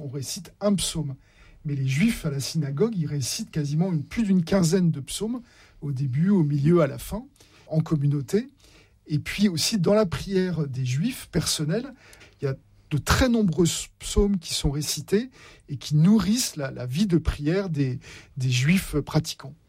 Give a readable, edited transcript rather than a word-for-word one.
on récite un psaume. Mais les Juifs à la synagogue, ils récitent quasiment plus d'une quinzaine de psaumes, au début, au milieu, à la fin, en communauté. Et puis aussi, dans la prière des Juifs personnelle, il y a de très nombreux psaumes qui sont récités et qui nourrissent la vie de prière des Juifs pratiquants.